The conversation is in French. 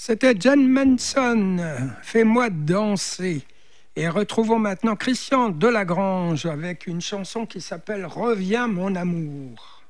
C'était Jen Manson, Fais-moi danser. Et retrouvons maintenant Christian Delagrange avec une chanson qui s'appelle Reviens mon amour.